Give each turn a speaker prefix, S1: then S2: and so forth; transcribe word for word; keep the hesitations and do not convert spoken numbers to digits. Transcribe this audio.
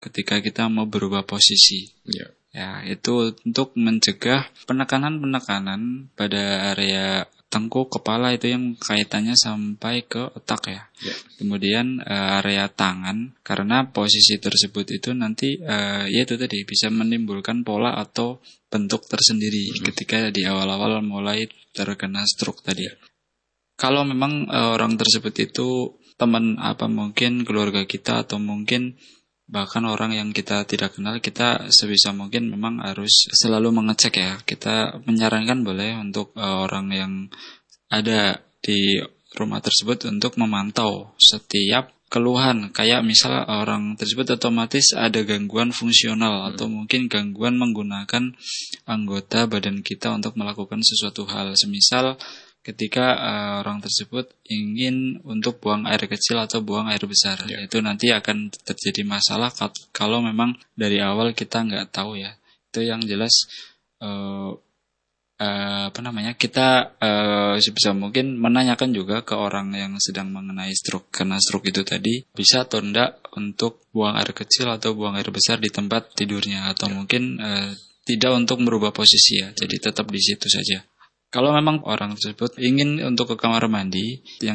S1: ketika kita mau berubah posisi.
S2: Ya.
S1: Ya, itu untuk mencegah penekanan-penekanan pada area tengkuk, kepala itu yang kaitannya sampai ke otak ya.
S2: Ya.
S1: Kemudian uh, area tangan, karena posisi tersebut itu nanti uh, ya itu tadi bisa menimbulkan pola atau bentuk tersendiri hmm. ketika di awal-awal mulai terkena stroke tadi. Kalau memang uh, orang tersebut itu teman apa mungkin keluarga kita atau mungkin bahkan orang yang kita tidak kenal, kita sebisa mungkin memang harus selalu mengecek ya. Kita menyarankan boleh untuk uh, orang yang ada di rumah tersebut untuk memantau setiap keluhan. Kayak misal orang tersebut otomatis ada gangguan fungsional hmm. atau mungkin gangguan menggunakan anggota badan kita untuk melakukan sesuatu hal. Semisal ketika uh, orang tersebut ingin untuk buang air kecil atau buang air besar, ya. Itu nanti akan terjadi masalah kalau memang dari awal kita nggak tahu ya. Itu yang jelas uh, uh, apa namanya kita uh, sebisa mungkin menanyakan juga ke orang yang sedang mengenai stroke, karena stroke itu tadi bisa atau enggak untuk buang air kecil atau buang air besar di tempat tidurnya atau ya. mungkin uh, tidak untuk merubah posisi ya. Jadi tetap di situ saja. Kalau memang orang tersebut ingin untuk ke kamar mandi, yang